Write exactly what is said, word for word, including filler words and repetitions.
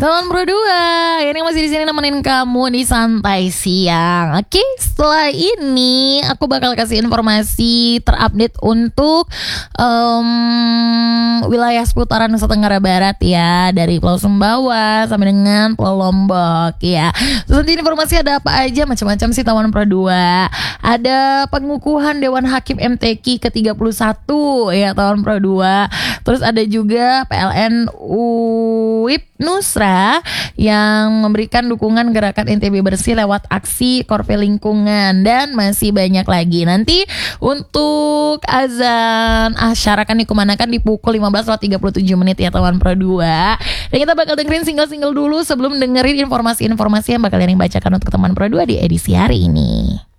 Teman Pro dua, ini masih di sini nemenin kamu di santai siang. Oke, setelah ini aku bakal kasih informasi terupdate untuk um, wilayah seputaran Nusa Tenggara Barat ya, dari Pulau Sumbawa sampai dengan Pulau Lombok ya. Terus nanti informasi ada apa aja, macam-macam sih Teman Pro dua. Ada pengukuhan Dewan Hakim M T Q ke tiga puluh satu ya Teman Pro dua. Terus ada juga P L N U I P Nusra yang memberikan dukungan gerakan N T B bersih lewat aksi Korpe Lingkungan, dan masih banyak lagi. Nanti untuk azan asyara akan dikumandangkan di pukul lima belas lewat tiga puluh tujuh menit ya Teman Pro dua. Dan kita bakal dengerin single-single dulu sebelum dengerin informasi-informasi yang bakal yang bacakan untuk Teman Pro dua di edisi hari ini.